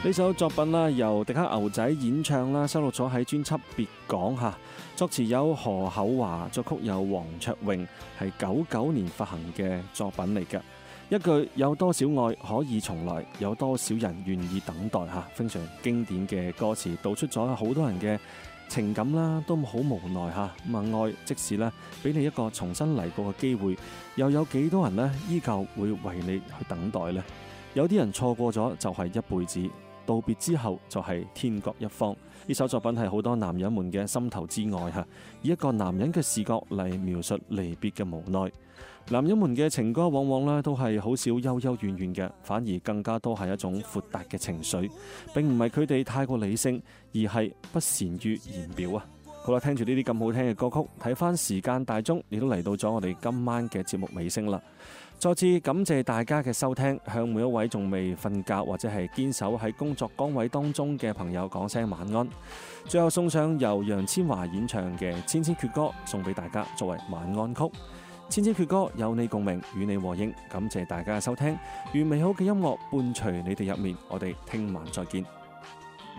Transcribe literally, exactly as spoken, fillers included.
呢首作品啦，由迪克牛仔演唱啦，收錄咗喺專輯《別講》吓，作詞有何厚華，作曲有黃卓穎，係九九年發行嘅作品嚟㗎。一句有多少愛可以重來，有多少人願意等待吓，非常經典嘅歌詞，道出咗好多人嘅情感啦，都好無奈吓。咁啊，愛即使咧俾你一個重新嚟過嘅機會，又有幾多人呢依舊會為你去等待呢？有啲人錯過咗就係一輩子，道別之後就係天各一方。呢首作品係好多男人們嘅心頭之愛吓，以一個男人嘅視角嚟描述離別嘅無奈。男人們嘅情歌往往咧都係好少幽幽怨怨嘅，反而更加多係一種豁達嘅情緒，並唔係佢哋太過理性，而係不善於言表啊。好啦，聽住呢啲咁好聽嘅歌曲，睇翻時間大鐘，亦都嚟到咗我哋今晚嘅節目尾聲啦。再次感謝大家嘅收聽，向每一位仲未瞓覺或者係堅守喺工作崗位當中嘅朋友講聲晚安。最後送上由楊千嬅演唱嘅《千千闕歌》送俾大家作為晚安曲。千千闕歌有你共鳴，與你和應。感謝大家嘅收聽，願美好嘅音樂伴隨你哋入面。我哋聽晚再見。